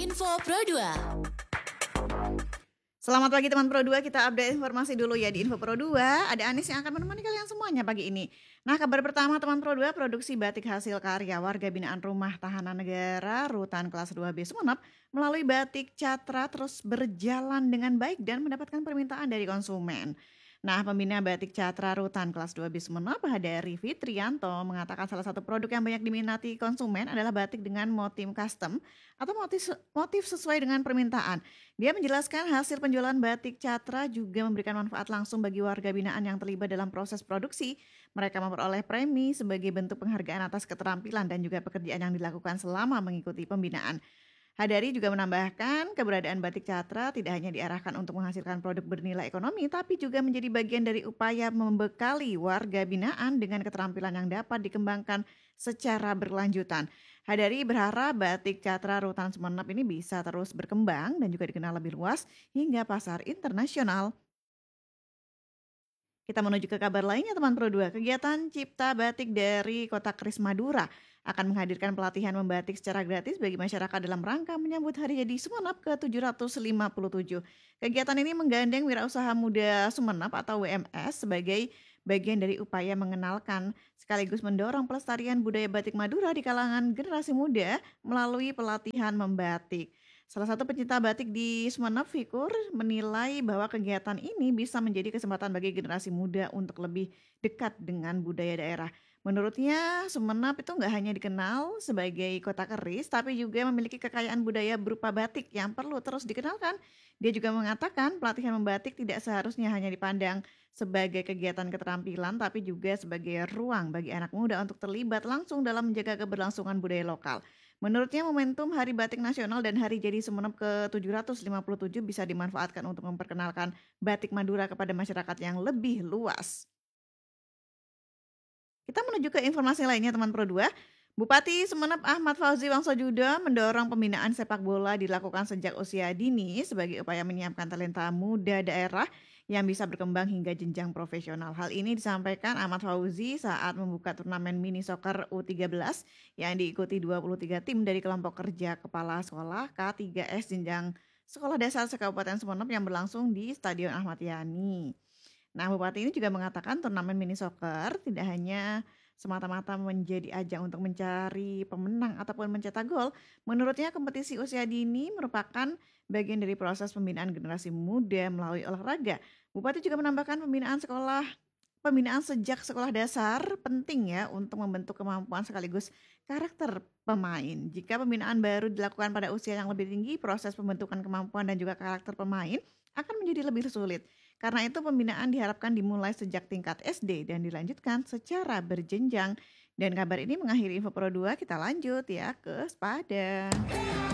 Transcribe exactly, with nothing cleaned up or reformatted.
Info Pro dua. Selamat pagi teman Pro dua, kita update informasi dulu ya di Info Pro dua. Ada Anis yang akan menemani kalian semuanya pagi ini. Nah, kabar pertama teman Pro dua, produksi batik hasil karya warga binaan Rumah Tahanan Negara Rutan Kelas dua B Sumeneb melalui batik Catra terus berjalan dengan baik dan mendapatkan permintaan dari konsumen. Nah, pembina batik Catra Rutan Kelas dua B Sumeneb, Hadari Fitrianto, mengatakan salah satu produk yang banyak diminati konsumen adalah batik dengan motif custom atau motif, motif sesuai dengan permintaan. Dia menjelaskan hasil penjualan batik Catra juga memberikan manfaat langsung bagi warga binaan yang terlibat dalam proses produksi. Mereka memperoleh premi sebagai bentuk penghargaan atas keterampilan dan juga pekerjaan yang dilakukan selama mengikuti pembinaan. Hadari juga menambahkan keberadaan batik Catra tidak hanya diarahkan untuk menghasilkan produk bernilai ekonomi, tapi juga menjadi bagian dari upaya membekali warga binaan dengan keterampilan yang dapat dikembangkan secara berkelanjutan. Hadari berharap batik Catra Rutan Sumeneb ini bisa terus berkembang dan juga dikenal lebih luas hingga pasar internasional. Kita menuju ke kabar lainnya teman Pro dua. Kegiatan Cipta Batik dari Kota Keris Madura akan menghadirkan pelatihan membatik secara gratis bagi masyarakat dalam rangka menyambut Hari Jadi Sumeneb ke tujuh ratus lima puluh tujuh. Kegiatan ini menggandeng Wirausaha Muda Sumeneb atau W M S sebagai bagian dari upaya mengenalkan sekaligus mendorong pelestarian budaya batik Madura di kalangan generasi muda melalui pelatihan membatik. Salah satu pencinta batik di Sumeneb, Fikur, menilai bahwa kegiatan ini bisa menjadi kesempatan bagi generasi muda untuk lebih dekat dengan budaya daerah. Menurutnya, Sumeneb itu nggak hanya dikenal sebagai kota keris, tapi juga memiliki kekayaan budaya berupa batik yang perlu terus dikenalkan. Dia juga mengatakan pelatihan membatik tidak seharusnya hanya dipandang sebagai kegiatan keterampilan, tapi juga sebagai ruang bagi anak muda untuk terlibat langsung dalam menjaga keberlangsungan budaya lokal. Menurutnya momentum Hari Batik Nasional dan Hari Jadi Sumeneb ke tujuh ratus lima puluh tujuh bisa dimanfaatkan untuk memperkenalkan batik Madura kepada masyarakat yang lebih luas. Kita menuju ke informasi lainnya teman Pro dua. Bupati Sumeneb Ahmad Fauzi Wangsojudo mendorong pembinaan sepak bola dilakukan sejak usia dini sebagai upaya menyiapkan talenta muda daerah yang bisa berkembang hingga jenjang profesional. Hal ini disampaikan Ahmad Fauzi saat membuka turnamen mini soccer U tiga belas yang diikuti dua puluh tiga tim dari kelompok kerja kepala sekolah K tiga S jenjang Sekolah Dasar Sekabupaten Sumeneb yang berlangsung di Stadion Ahmad Yani. Nah, Bupati ini juga mengatakan turnamen mini soccer tidak hanya semata-mata menjadi ajang untuk mencari pemenang ataupun mencetak gol. Menurutnya kompetisi usia dini merupakan bagian dari proses pembinaan generasi muda melalui olahraga. Bupati juga menambahkan pembinaan sekolah pembinaan sejak sekolah dasar penting ya untuk membentuk kemampuan sekaligus karakter pemain. Jika pembinaan baru dilakukan pada usia yang lebih tinggi, proses pembentukan kemampuan dan juga karakter pemain akan menjadi lebih sulit. Karena itu pembinaan diharapkan dimulai sejak tingkat S D dan dilanjutkan secara berjenjang. Dan kabar ini mengakhiri Info Pro dua, kita lanjut ya ke Sepada.